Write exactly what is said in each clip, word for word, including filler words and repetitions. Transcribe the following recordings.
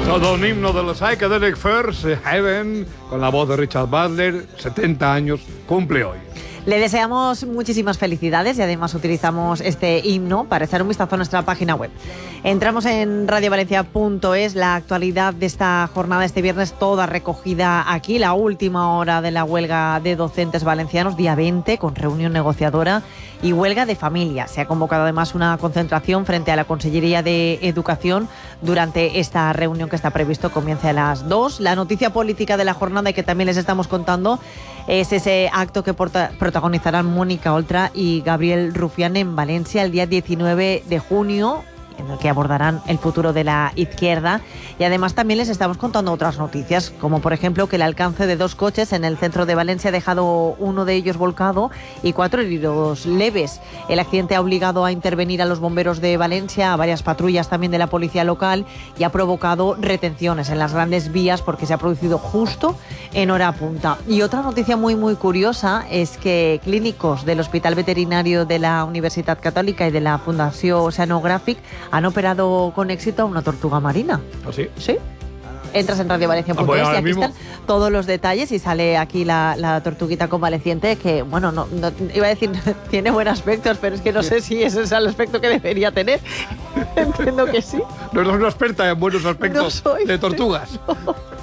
Todo un himno de los Psychedelic Furs, Heaven, con la voz de Richard Butler, setenta años, cumple hoy. Le deseamos muchísimas felicidades y además utilizamos este himno para echar un vistazo a nuestra página web. Entramos en radio valencia punto es, la actualidad de esta jornada este viernes toda recogida aquí, la última hora de la huelga de docentes valencianos, día veinte, con reunión negociadora y huelga de familia. Se ha convocado además una concentración frente a la Consellería de Educación durante esta reunión que está previsto comience a las dos. La noticia política de la jornada y que también les estamos contando es ese acto que porta, protagonizarán Mónica Oltra y Gabriel Rufián en Valencia el día diecinueve de junio, en el que abordarán el futuro de la izquierda. Y además también les estamos contando otras noticias, como por ejemplo que el alcance de dos coches en el centro de Valencia ha dejado uno de ellos volcado y cuatro heridos leves. El accidente ha obligado a intervenir a los bomberos de Valencia, a varias patrullas también de la policía local, y ha provocado retenciones en las grandes vías porque se ha producido justo en hora punta. Y otra noticia muy muy curiosa es que clínicos del Hospital Veterinario de la Universidad Católica y de la Fundació Oceanographic han operado con éxito a una tortuga marina. ¿Ah, sí? Sí. Entras en radio valencia punto es ah, bueno, y aquí mismo. están todos los detalles y sale aquí la, la tortuguita convaleciente que, bueno, no, no iba a decir tiene buen aspecto, pero es que no sé si ese es el aspecto que debería tener. Entiendo que sí. No eres una experta en buenos aspectos no soy, de tortugas. No.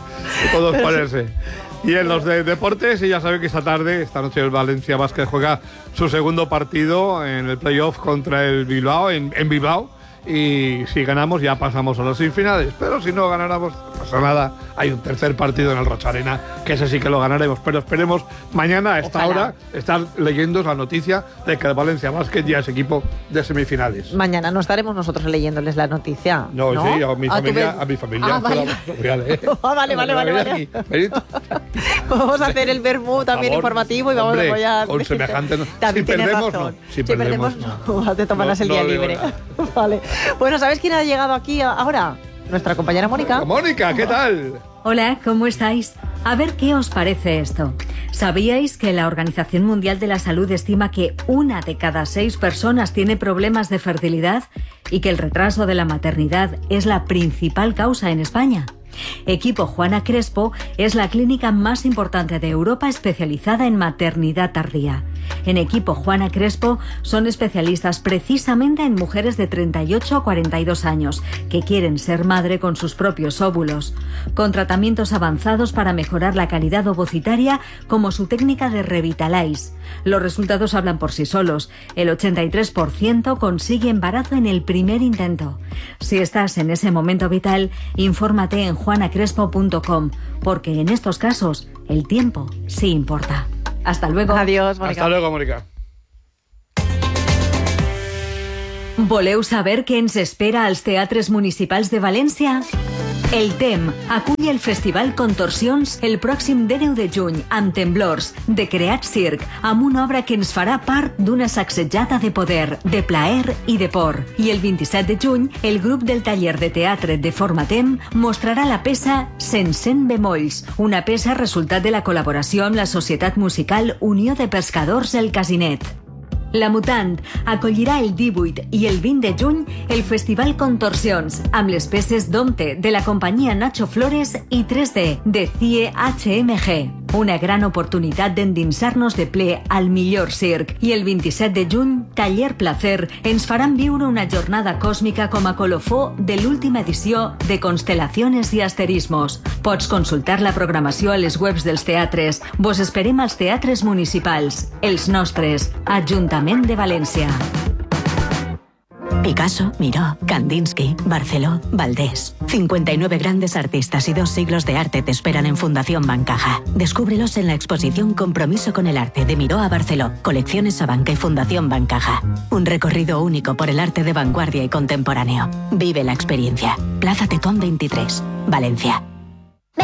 Todos ponerse. Y en los de deportes, y ya saben que esta tarde, esta noche el Valencia Basket juega su segundo partido en el playoff contra el Bilbao, en, en Bilbao. Y si ganamos ya pasamos a las semifinales, pero si no ganáramos no pasa nada, hay un tercer partido en el Rocha Arena que ese sí que lo ganaremos, pero esperemos mañana a esta Ojalá. hora estar leyendo la noticia de que el Valencia Basket ya es equipo de semifinales. Mañana no estaremos nosotros leyéndoles la noticia. No, no, sí, a mi Ah, ¿tú familia, ves? a mi familia. Ah, vale. Ah, vale, vale, vale, vale. Vamos a hacer el vermú también favor, informativo y vamos hombre, a apoyar. con semejante no. También Si tienes perdemos, razón. no. Si Si perdemos, perdemos, no. Te tomarás no, el día no digo libre. nada. Vale. Bueno, ¿sabes quién ha llegado aquí ahora? Nuestra compañera Mónica. Mónica, ¿qué tal? Hola, ¿cómo estáis? A ver qué os parece esto. ¿Sabíais que la Organización Mundial de la Salud estima que una de cada seis personas tiene problemas de fertilidad y que el retraso de la maternidad es la principal causa en España? Equipo Juana Crespo es la clínica más importante de Europa especializada en maternidad tardía. En Equipo Juana Crespo son especialistas precisamente en mujeres de treinta y ocho a cuarenta y dos años que quieren ser madre con sus propios óvulos, con tratamientos avanzados para mejorar la calidad ovocitaria como su técnica de Revitalize. Los resultados hablan por sí solos. El ochenta y tres por ciento consigue embarazo en el primer intento. Si estás en ese momento vital, infórmate en juana crespo punto com, porque en estos casos el tiempo sí importa. Hasta luego. Adiós, Mónica. Hasta luego, Mónica. Voleu saber què ens espera als teatres municipals de València? El T E M acull el Festival Contorsions el pròxim dinou de juny amb Temblors, de Creat Circ, amb una obra que ens farà part d'una sacsejada de poder, de plaer i de por. I el vint-i-set de juny, el grup del taller de teatre de Formatem mostrarà la peça Cent bemolls, una peça resultat de la col·laboració amb la societat musical Unió de Pescadors El Casinet. La Mutant acollirà el divuit i el vint de juny el Festival Contorsions amb les peces Dompte de la companyia Nacho Flores i tres D de C I E H M G. Una gran oportunitat d'endinsar-nos de ple al millor circ. I el vint-i-set de juny, Taller Placer ens faran viure una jornada còsmica com a colofó de l'última edició de Constelaciones i Asterismos. Pots consultar la programació a les webs dels teatres. Vos esperem als teatres municipals, els nostres, Ajuntament de València. Picasso, Miró, Kandinsky, Barceló, Valdés. cincuenta y nueve grandes artistas y dos siglos de arte te esperan en Fundación Bancaja. Descúbrelos en la exposición Compromiso con el Arte de Miró a Barceló, Colecciones Abanca y Fundación Bancaja. Un recorrido único por el arte de vanguardia y contemporáneo. Vive la experiencia. Plaza Tetón veintitrés, Valencia.